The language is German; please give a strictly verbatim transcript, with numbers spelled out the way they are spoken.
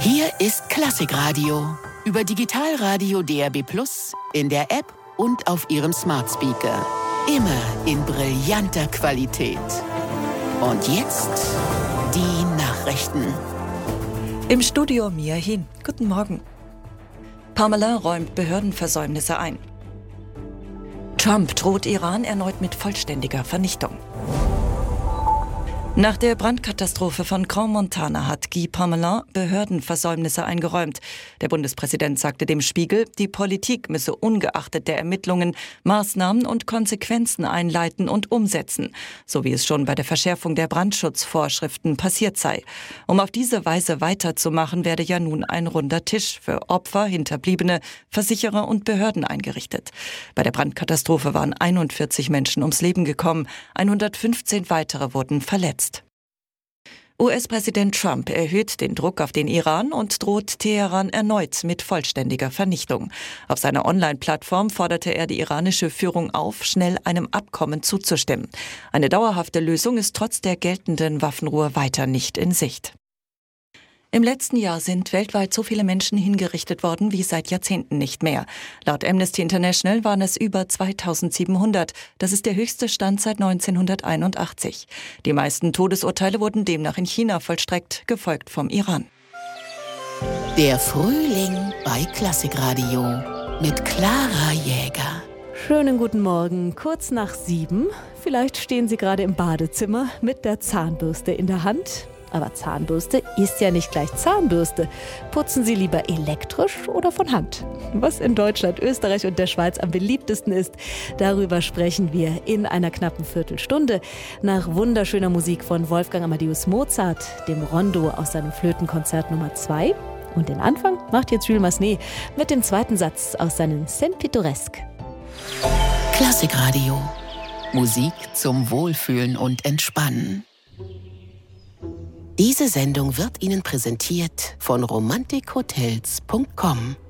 Hier ist Klassikradio über Digitalradio D A B plus, in der App und auf Ihrem Smart Speaker. Immer in brillanter Qualität. Und jetzt die Nachrichten. Im Studio Mia Hin. Guten Morgen. Parmelin räumt Behördenversäumnisse ein. Trump droht Iran erneut mit vollständiger Vernichtung. Nach der Brandkatastrophe von Crans-Montana hat Guy Parmelin Behördenversäumnisse eingeräumt. Der Bundespräsident sagte dem Spiegel, die Politik müsse ungeachtet der Ermittlungen Maßnahmen und Konsequenzen einleiten und umsetzen, so wie es schon bei der Verschärfung der Brandschutzvorschriften passiert sei. Um auf diese Weise weiterzumachen, werde ja nun ein runder Tisch für Opfer, Hinterbliebene, Versicherer und Behörden eingerichtet. Bei der Brandkatastrophe waren einundvierzig Menschen ums Leben gekommen, hundertfünfzehn weitere wurden verletzt. U S-Präsident Trump erhöht den Druck auf den Iran und droht Teheran erneut mit vollständiger Vernichtung. Auf seiner Online-Plattform forderte er die iranische Führung auf, schnell einem Abkommen zuzustimmen. Eine dauerhafte Lösung ist trotz der geltenden Waffenruhe weiter nicht in Sicht. Im letzten Jahr sind weltweit so viele Menschen hingerichtet worden wie seit Jahrzehnten nicht mehr. Laut Amnesty International waren es über zweitausendsiebenhundert. Das ist der höchste Stand seit neunzehnhunderteinundachtzig. Die meisten Todesurteile wurden demnach in China vollstreckt, gefolgt vom Iran. Der Frühling bei Klassikradio mit Clara Jäger. Schönen guten Morgen, kurz nach sieben. Vielleicht stehen Sie gerade im Badezimmer mit der Zahnbürste in der Hand. Aber Zahnbürste ist ja nicht gleich Zahnbürste. Putzen Sie lieber elektrisch oder von Hand? Was in Deutschland, Österreich und der Schweiz am beliebtesten ist, darüber sprechen wir in einer knappen Viertelstunde. Nach wunderschöner Musik von Wolfgang Amadeus Mozart, dem Rondo aus seinem Flötenkonzert Nummer zwei. Und den Anfang macht jetzt Jules Massenet mit dem zweiten Satz aus seinem Saint Pittoresque. Klassikradio. Musik zum Wohlfühlen und Entspannen. Diese Sendung wird Ihnen präsentiert von romantik hotels punkt com.